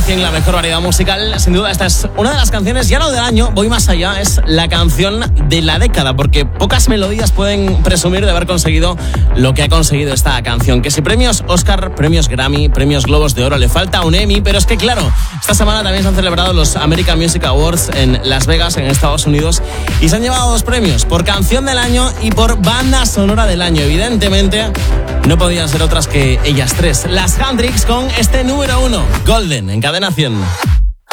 100% la mejor variedad musical. Sin duda, esta es una de las canciones, ya no del año, voy más allá, es la canción de la década, porque pocas melodías pueden presumir de haber conseguido lo que ha conseguido esta canción. Que si premios Oscar, premios Grammy, premios Globos de Oro, le falta un Emmy, pero es que claro, esta semana también se han celebrado los American Music Awards en Las Vegas, en Estados Unidos, y se han llevado 2 premios, por canción del año y por banda sonora del año. Evidentemente, no podían ser otras que ellas 3, las Handricks, con este número 1, Golden, en Cadena 100.